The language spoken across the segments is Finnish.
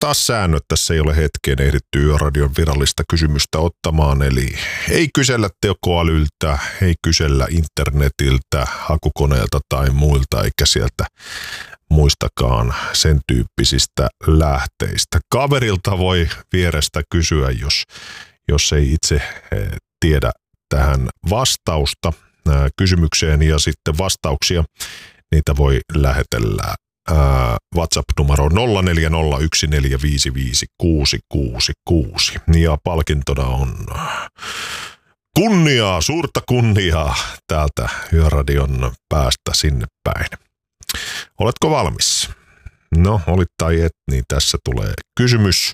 taas säännöt. Tässä ei ole hetkeen ehditty Yöradion virallista kysymystä ottamaan. Eli ei kysellä tekoälyltä, ei kysellä internetiltä, hakukoneelta tai muilta, eikä sieltä muistakaan sen tyyppisistä lähteistä. Kaverilta voi vierestä kysyä, jos ei itse tiedä tähän vastausta kysymykseen, ja sitten vastauksia, niitä voi lähetellä WhatsApp-numero 0401455666. Ja palkintona on suurta kunniaa täältä Yöradion päästä sinne päin. Oletko valmis? No, olit tai et, niin tässä tulee kysymys.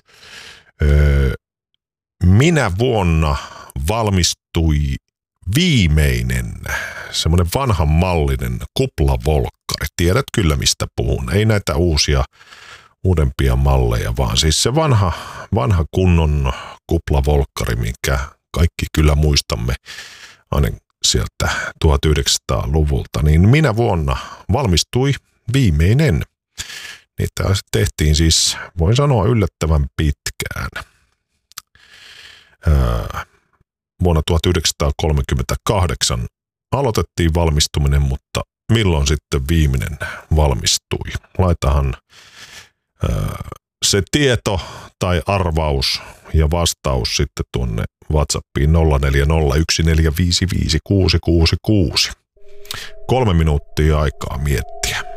Minä vuonna valmistui viimeinen, semmoinen vanhan mallinen kuplavolkkari. Tiedät kyllä, mistä puhun. Ei näitä uudempia malleja, vaan siis se vanha kunnon kuplavolkkari, minkä kaikki kyllä muistamme aina sieltä 1900-luvulta. Niin minä vuonna valmistui viimeinen. Niitä tehtiin siis, voin sanoa, yllättävän pitkään. Vuonna 1938 aloitettiin valmistuminen, mutta milloin sitten viimeinen valmistui? Laitahan se tieto tai arvaus ja vastaus sitten tuonne WhatsAppiin 0401455666. 3 minuuttia aikaa miettiä.